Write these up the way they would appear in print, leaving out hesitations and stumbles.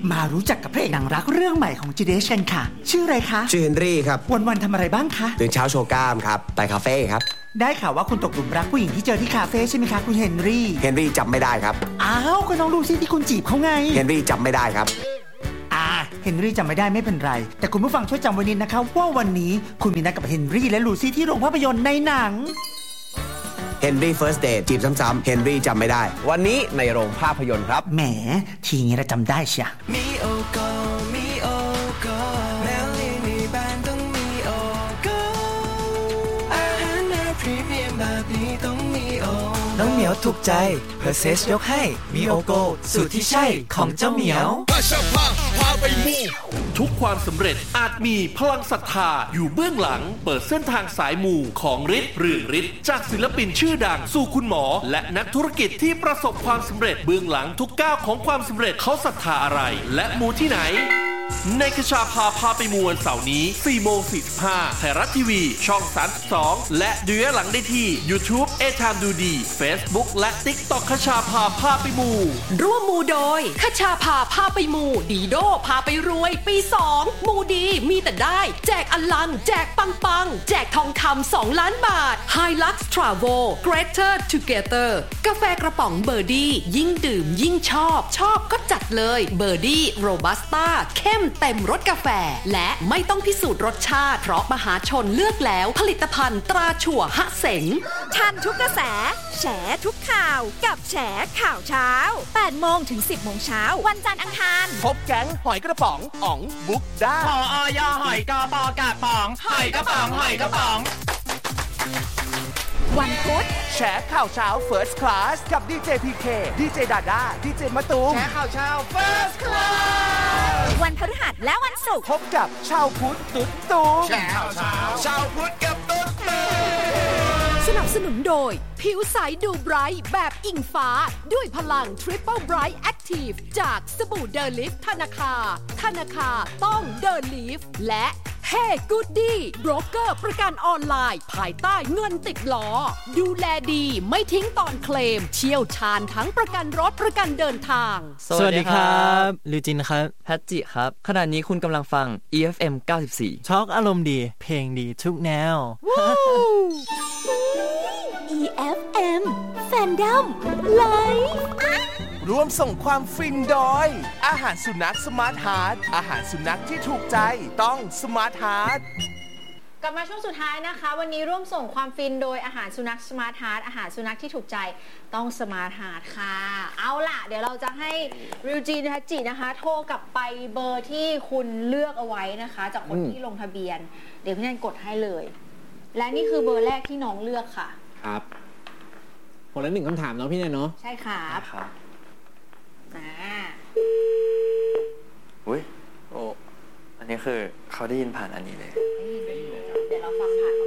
มารู้จักกับพระเอกหนังรักเรื่องใหม่ของ GDH กันค่ะชื่ออะไรคะชื่อเฮนรี่ครับวันๆทำอะไรบ้างคะตื่นเช้าโชว์กล้ามครับไปคาเฟ่ครับได้ข่าวว่าคุณตกหลุมรักผู้หญิงที่เจอที่คาเฟ่ใช่ไหมคะคุณเฮนรี่จำไม่ได้ครับอ้าวก็น้องลูซี่ที่คุณจีบเขาไงเฮนรี่จำไม่ได้ครับเฮนรี่จำไม่ได้ไม่เป็นไรแต่คุณผู้ฟังช่วยจำไว้นิดนะคะว่าวันนี้คุณมีนัดกับเฮนรี่และลูซี่ที่โรงภาพยนตร์ในหนังเฮนรี่เฟิร์สเดทจีบซ้ำๆเฮนรี่จำไม่ได้วันนี้ในโรงภาพยนตร์ครับแหมทีนี้เราจำได้เชียมีโอโกมีโอโกแมวลี่มีแบนต้องมีโอโกอาหารแนวพรีเมียมแบบนี้ต้องมีโอน้องเหมียวถูกใจเพอร์เซสยกให้มีโอโกสูตรที่ใช่ของเจ้าเหมียวราชพาพาไปมูทุกความสำเร็จอาจมีพลังศรัทธาอยู่เบื้องหลังเปิดเส้นทางสายมูของฤทธิ์เรืองฤทธิ์จากศิลปินชื่อดังสู่คุณหมอและนักธุรกิจที่ประสบความสำเร็จเบื้องหลังทุกก้าวของความสำเร็จเขาศรัทธาอะไรและมูที่ไหนในคชาพาไปมูวันเสาร์นี้ 4:45 ไทยรัฐทีวีช่อง32และดูย้อนหลังได้ที่ YouTube เอทามดูดี Facebook และ TikTok คชาพาไปมูร่วมมูโดยคชาพาไปมูดีโดพาไปรวยปี2มูดีมีแต่ได้แจกอลังแจกปังแจกทองคำ2 ล้านบาท Hilux Travel Greater Together กาแฟกระป๋องเบอร์ดี้ยิ่งดื่มยิ่งชอบก็จัดเลยเบอร์ดี้โรบัสต้าเข้มเต็มรสกาแฟและไม่ต้องพิสูจน์รสชาติเพราะมหาชนเลือกแล้วผลิตภัณฑ์ตราถั่วฮะเสงทันทุกกระแสแฉทุกข่าวกับแฉข่าวเช้า 8 โมงถึง 10 โมงเช้าวันจันทร์อังคารพบแก๊งหอยกระป๋องอ๋องบุ๊กได้พออยหอยกปกระป๋องหอยกระป๋องวันพุธแฉข่าวเช้า First Class กับดีเจพีเคดีเจดาด้าดีเจมะตูมแฉข่าวเช้า First Class วันพฤหัสและวันศุกร์พบกับชาวพุทธตุ๊ดตูมแฉข่าวเช้าชาวพุทธกับตุ๊ดตูมสนับสนุนโดยผิวใสดูไบรท์แบบอิงฟ้าด้วยพลัง Triple Bright Active จากสบู่เดอลิฟธนาคาต้องเดอลิฟและHey Goody โบรกเกอร์ประกันออนไลน์ภายใต้เงินติดล้อดูแลดีไม่ทิ้งตอนเคลมเชี่ยวชาญทั้งประกันรถประกันเดินทางสวัสดีครับลิวจินครับแพทจิครับขณะนี้คุณกำลังฟัง EFM 94 ช็อคอารมณ์ดีเพลงดีทุกแนว EFM Fandom Live ร่วมส่งความฟินโดยอาหารสุนัขสมาร์ทฮาร์ทอาหารสุนัขที่ถูกใจต้องสมาร์ทฮาร์ทกลับมาช่วงสุดท้ายนะคะวันนี้ร่วมส่งความฟินโดยอาหารสุนัขสมาร์ทฮาร์ทอาหารสุนัขที่ถูกใจต้องสมาร์ทฮาร์ทค่ะเอาล่ะเดี๋ยวเราจะให้ริวจีนจินะคะโทรกลับไปเบอร์ที่คุณเลือกเอาไว้นะคะจากคนที่ลงทะเบียนเดี๋ยวพี่แนนกดให้เลยและนี่คือเบอร์แรกที่น้องเลือกค่ะครับคนละ1 คำถามเนาะพี่แนนเนาะใช่ครับอุ้ยโอ้อันนี้คือเขาได้ยินผ่านอันนี้เลยเดี๋ยวเราฟังผ่าน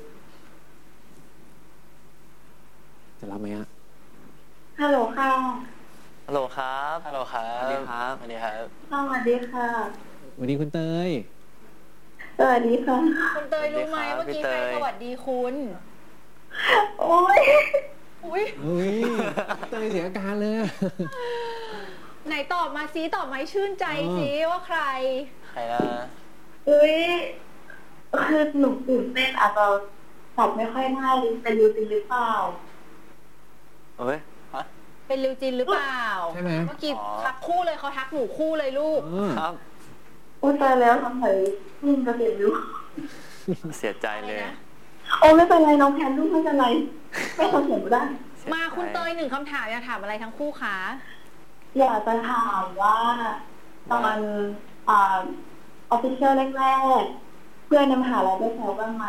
จะรับไหมฮะฮัลโหลค่ะฮัลโหลครับฮัลโหลครับสวัสดีครับสวัสดีครับสวัสดีค่ะสวัสดีคุณเตยสวัสดีค่ะคุณเตยรู้ไหมเมื่อกี้ใครสวัสดีคุณโอ้ยเตยเสียอาการเลยไหนตอบมาซิตอบมาให้ชื่นใจซิว่าใครนะคือหนูตื่นเต้นอาจจะตอบไม่ค่อยง่ายเป็นริวจินหรือเปล่าเป็นริวจินหรือเปล่าใช่ไหมเมื่อกี้ทักคู่เลยเขาทักหนูคู่เลยลูกครับอุ้ยตายแล้วทำไมนิ่งกระเด็นริวเสียใจเลยโอ้ไม่เป็นไรน้องแพนลูกไม่เป็นไรไม่ต้องเสียได้มาคุณเตย1 คำถามอยากถามอะไรทั้งคู่คะอยากจะถามว่าตอนofficial แรกๆเพื่อนในมหาลัยได้แซวบ้างไหม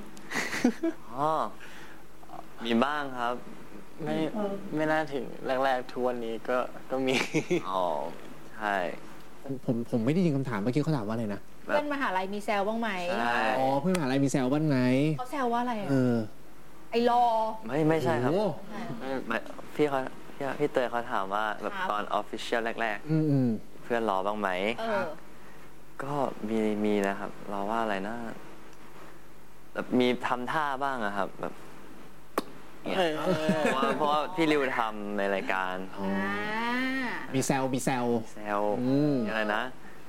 มีบ้างครับไม่น่าถึงแรกๆทุกวันนี้ก็มีใช่ผมไม่ได้ยินคำถามเมื่อกี้เขาถามว่าอะไรนะเพื่อนมหาลัยมีแซวบ้างไหมเพื่อนมหาลัยมีแซวบ้างไหมเขาแซวว่าอะไรไอ้รอไม่ใช่ครับพี่เตยเขาถามว่าแบบตอนออฟฟิเชียลแรกๆเพื่อนรอบ้างไหมก็มีนะครับรอว่าอะไรนะแบบมีทำท่าบ้างอะครับแบบเนี่ยเพราะว่าพี่ริวทำในรายการมีแซวอะไรนะ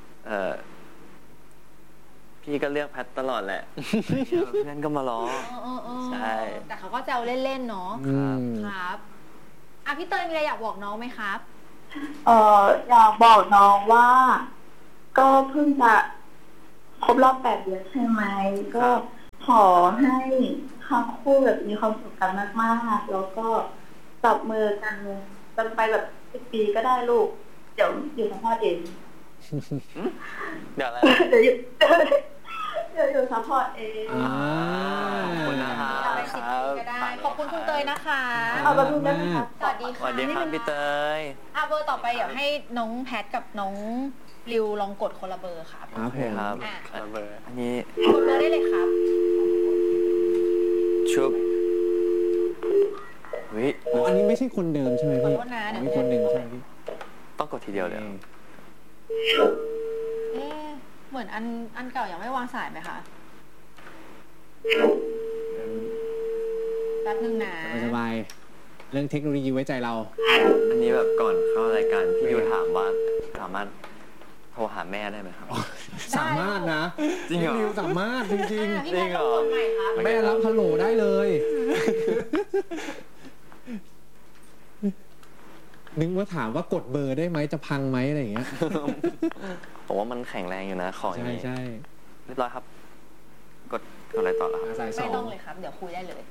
พี่ก็เลือกแพทตลอดแหละเพื่อนก็มาล้อใช่แต่เขาก็แซวเล่นๆเนาะครับพี่เตยมีอะไรอยากบอกน้องไหมครับอยากบอกน้องว่าก็เพิ่งจะครบรอบ8 เดือนใช่ไหมก็ขอให้ทั้งคู่แบบมีความสุขกันมากๆแล้วก็จับมือกันไปแบบ10 ปีก็ได้ลูกเดี๋ยวอยู่ซัพพอร์ตเองเดี๋ยวอะไรเดี๋ยวอยู่ซัพพอร์ตเองขอบคุณนะคะก็ได้ขอบคุณคุณเตยนะคะขอบคุณนะคะสวัสดีค่ะสวัสดีค่ะพี่เตยเบอร์ต่อไปเดี๋ยวให้น้องแพทกับน้องริวลองกดคนละเบอร์ครับครับคนละเบอร์อันนี้กดเบอร์ได้เลยครับชุบเฮ้ยอันนี้ไม่ใช่คนเดิมใช่ไหมพี่มีคนหนึ่งใช่ไหมพี่ต้องกดทีเดียวเลยเหมือนอันเก่ายังไม่วางสายไหมคะแป๊บนึงนะสบายเรื่องเทคโนโลยีไว้ใจเราอันนี้แบบก่อนเข้ารายการพี่ยูถามว่าสามารถโทรหาแม่ได้ไหมครับสามารถนะจริงเหรอพี่ยูสามารถจริงจริงเหรอแม่รับฮัลโหลได้เลยนึกว่าถามว่ากดเบอร์ได้ไหมจะพังไหมอะไรอย่างเงี้ยผมว่ามันแข็งแรงอยู่นะของอย่างนี้ใช่เรียบร้อยครับกดอะไรต่อครับไม่ต้องเลยครับเดี๋ยวคุยได้เลย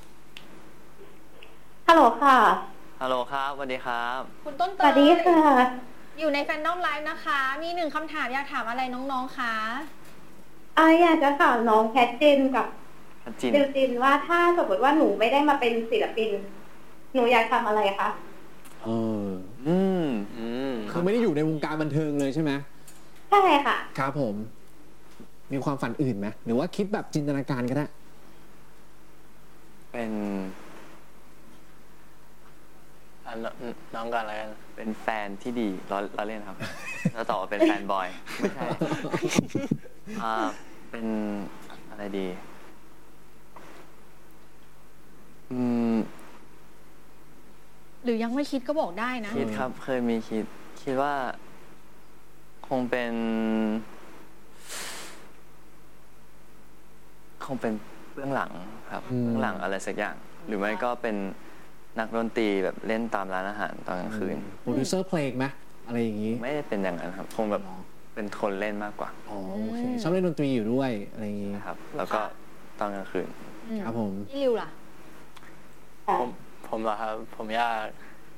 ฮัลโหลค่ะฮัลโหลครับสวัสดีครับคุณต้นเตยสวัสดีค่ะอยู่ในแฟนดอมไลฟ์นะคะมี1คำถามอยากถามอะไรน้องๆคะอยากจะถามน้องแพทจินกับดิวจินว่าถ้าสมมติว่าหนูไม่ได้มาเป็นศิลปินหนูอยากทำอะไรคะคือไม่ได้อยู่ในวงการบันเทิงเลยใช่ไหมใช่ค่ะครับผมมีความฝันอื่นไหมหรือว่าคิดแบบจินตนาการก็ได้เป็นน้องกันอะไรกันเป็นแฟนที่ดีเราเล่นครับแล้วต่อเป็นแฟนบอยไม่ใช่เป็นอะไรดีหรือยังไม่คิดก็บอกได้นะคิดครับเคยมีคิดว่าคงเป็นเบื้องหลังครับเบื้องหลังอะไรสักอย่างหรือไม่ก็เป็นนักดนตรีแบบเล่นตามร้านอาหารตอนกลางคืนโปรดิวเซอร์เพลงไหมอะไรอย่างนี้ไม่ได้เป็นอย่างนั้นครับคงแบบเป็นคนเล่นมากกว่าโอเคชอบเล่นดนตรีอยู่ด้วยอะไรอย่างนี้ครับแล้วก็ตอนกลางคืนครับผมพี่ริวล่ะผมเหรอครับผมอยาก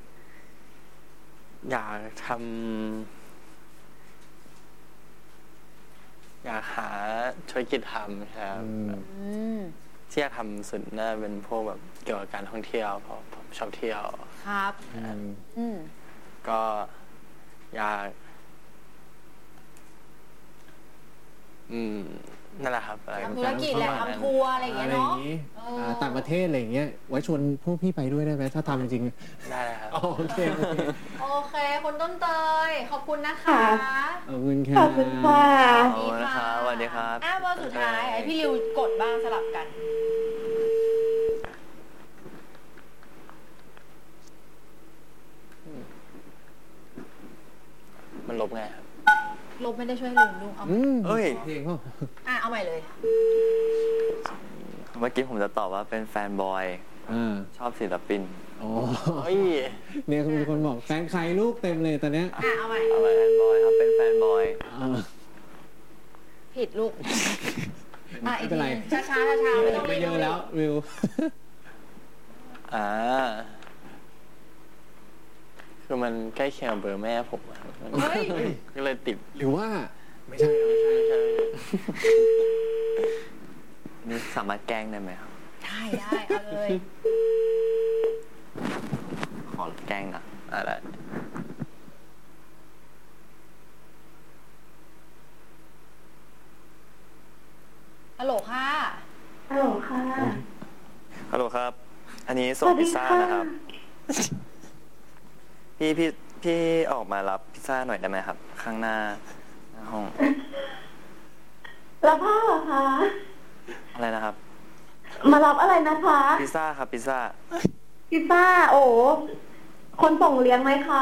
อยากหาธุรกิจทำครับที่จะทำสุดน่าเป็นพวกแบบเกี่ยวกับการท่องเที่ยวเพราะผมชอบเที่ยวครับก็อยากนั่นแหละครับทำธุรกิจแหละทำทัวร์อะไรอย่างเงี้ยเนาะต่างประเทศอะไรอย่างเงี้ยไว้ชวนพวกพี่ไปด้วยได้ไหมถ้าทำจริงได้ครับโอเคคุณต้นเตยขอบคุณนะคะขอบคุณค่ะขอบคุณค่ะสวัสดีครับเบอร์สุดท้ายให้พี่ริวกดบ้างสลับกันมันลบไงครับลบไม่ได้ช่วยลืมลูกเอาเอาใหม่เลยเมื่อกี้ผมจะตอบว่าเป็นแฟนบอยชอบศิลปินเนี่ยมีคนบอกแฟนใครลูกเต็มเลยตอนเนี้ยเอาใหม่แฟนบอยครับเป็นแฟนบอยผิดลูกไม่เป็นไรช้าไม่ต้องไปเยอะแล้ววิวคือมันใกล้เคียงเบอร์แม่ผมก็เลยติดหรือว่าไม่ใช่นี่สามารถแกล้งได้ไหมครับได้เอาเลยขอแกล้งนะอะไรฮัลโหลค่ะฮัลโหลค่ะฮัลโหลครับอันนี้ส่งพิซซ่านะครับพี่ออกมารับพิซซ่าหน่อยได้ไหมครับข้างหน้าห้องรับผ้าเหรอคะอะไรนะครับมารับอะไรนะคะพิซซ่าครับพิซซ่าพิซซ่าโอ้คนส่งเลี้ยงไหมคะ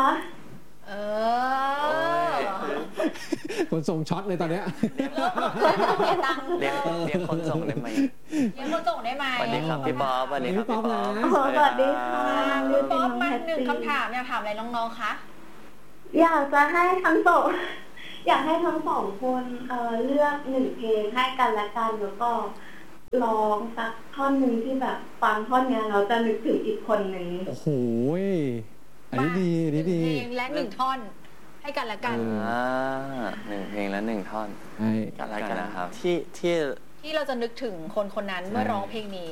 คนส่งช็อตเลยตอนเนี้ยเลี้ยงคนส่งได้ไหมเลี้ยงคนส่งได้ไหมสวัสดีครับพี่ป๊อปสวัสดีครับพี่ป๊อปสวัสดีค่ะคุณป๊อปมาหนึ่งคำถามอยากถามอะไรน้องๆคะอยากจะให้ทั้งสองคนเลือกหนึ่งเพลงให้กันและกันแล้วก็ร้องสักท่อนหนึ่งที่แบบฟังท่อนนี้เราจะนึกถึงอีกคนหนึ่งโอ้โหอันนี้ดีเพลงและหนึ่งท่อนให้กันและกันหนึ่งเพลงและหนึ่งท่อนกันและกันนะครับที่เราจะนึกถึงคนคนนั้นเมื่อร้องเพลงนี้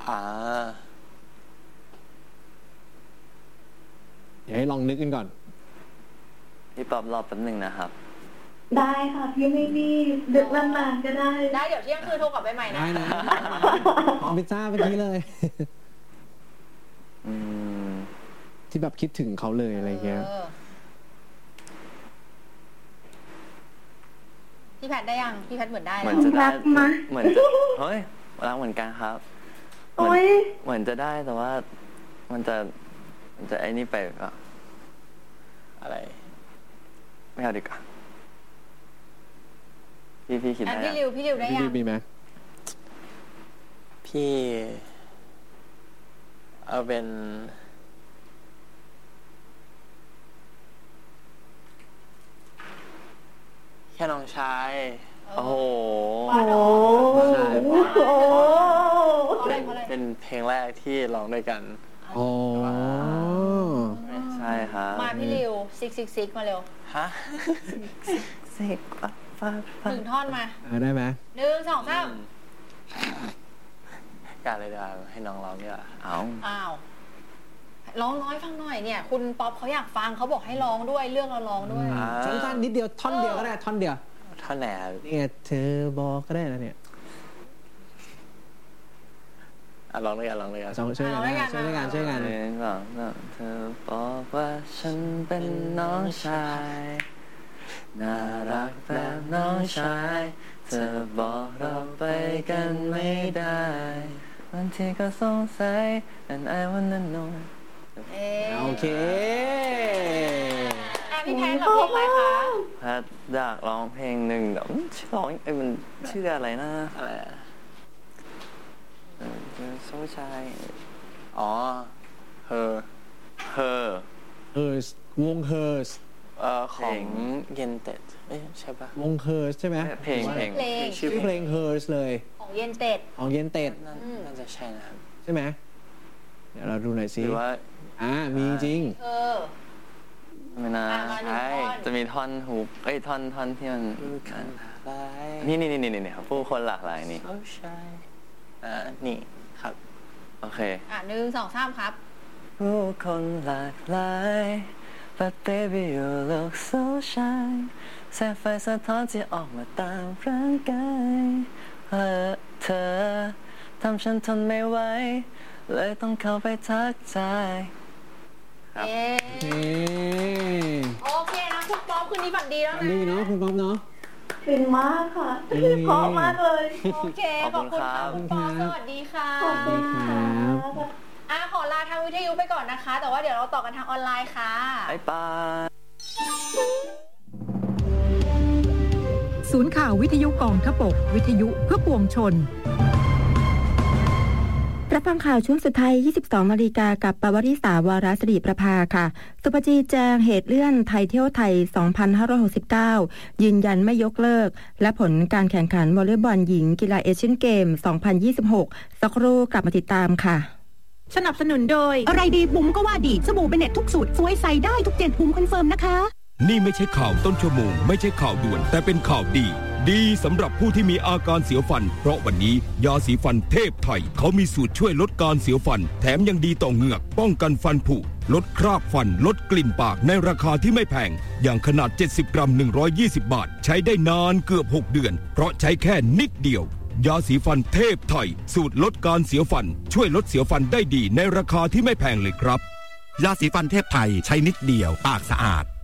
เดี๋ยวให้ลองนึกกันก่อนพี่ป๊อปรอแป๊บนึงนะครับได้ค่ะพี่ไม่รีบดึกนานๆก็ได้เดี๋ยวเที่ยงคืนโทรกลับไปใหม่นะได้นะเอาพิซซ่าไปทีเลยที่แบบคิดถึงเขาเลยอะไรเงี้ยพี่แพทได้ยังพี่แพทเหมือนได้เหมือนจะได้เหมือนจะเฮ้ยรักเหมือนกันครับเหมือนจะได้แต่ว่ามันจะไอ้นี่ไปก็อะไรไม่เอาดีกว่าพี่คิดได้พี่ริวได้ยังมีไหมพี่เอาเป็นแค่น้องชายโอ้โหเป็นเพลงแรกที่ร้องด้วยกันอ๋อใช่ครับมาพี่ริว666มาเร็วฮะหนึ่งท่อนมาได้ไหม 1 2 3 การเลยได้ให้น้องร้องเนี่ยอ้าวร้องน้อยฟังหน่อยเนี่ยคุณป๊อปเขาอยากฟังเขาบอกให้ร้องด้วยเรื่องเราร้องด้วยสั้นๆนิดเดียวท่อนเดียวก็ได้ท่อนเดียวท่อนไหนเนี่ยเธอบอกก็ได้นะเนี่ยร้องด้วยกันช่วยกันเธอบอกว่าฉันเป็นน้องชายน่ารักแบบน้องชายเธอบอกเราไปกันไม่ได้บางทีก็สงสัย and I wanna know โอเคพี่แพทร้องเพลงอะไรคะแพทอยากร้องเพลงหนึ่งเดี๋ยวร้องมันชื่ออะไรนะอะไรสงสัย Hers วง Hers ของเย็นเต็ดใช่ปะวง Hers ใช่ไหมเพลงชื่อเพลง Hers เลยของเย็นเต็ดน่าจะใช่นะครับใช่ไหมเดี๋ยวเราดูหน่อยสิหรือว่ามีจริงไม่น่าใช่จะมีท่อนฮุกท่อนที่มันนี่ครับผู้คนหลากหลายนี่นี่ครับโอเค 1 2 3ครับผู้คนหลากหลาย but baby you look so shy แสงไฟสะท้อนที่ออกมาตามร่างกายเธอทำฉันทนไม่ไหวเลยต้องเข้าไปทักทายโอเคนะคุณป๊อปคืนนี้ฝันดีแล้วนะดีเนาะคุณป๊อปเนาะฟินมากค่ะเพราะมากเลยโอเคขอบคุณค่ะคุณป๊อปสวัสดีค่ะสวัสดีครับขอลาทางวิทยุไปก่อนนะคะแต่ว่าเดี๋ยวเราต่อกันทางออนไลน์ค่ะบ๊ายบายศูนย์ข่าววิทยุกองทพบกวิทยุเพื่อปวงชนรับฟังข่าวช่วงสุดท้าย 22 นาฬิกากับปวริษาวาราสิริประภาค่ะสุภจีแจงเหตุเลื่อนไทยเที่ยวไทย 2569 ยืนยันไม่ยกเลิกและผลการแข่งขันวอลเลย์บอลหญิงกีฬาเอเชียนเกม 2026 สักครู่กลับมาติดตามค่ะสนับสนุนโดยอะไรดีบุ๋มก็ว่าดีสบู่เบเน็ตทุกสูตรสวยใสได้ทุก7บุ๋มคอนเฟิร์มนะคะนี่ไม่ใช่ข่าวต้นชั่วโมงไม่ใช่ข่าวด่วนแต่เป็นข่าวดีสำหรับผู้ที่มีอาการเสียวฟันเพราะวันนี้ยาสีฟันเทพไทยเขามีสูตรช่วยลดการเสียวฟันแถมยังดีต่อเหงือกป้องกันฟันผุลดคราบฟันลดกลิ่นปากในราคาที่ไม่แพงอย่างขนาด70 กรัม120 บาทใช้ได้นานเกือบ6 เดือนเพราะใช้แค่นิดเดียวยาสีฟันเทพไทยสูตรลดการเสียวฟันช่วยลดเสียวฟันได้ดีในราคาที่ไม่แพงเลยครับยาสีฟันเทพไทยใช้นิดเดียวปากสะอาด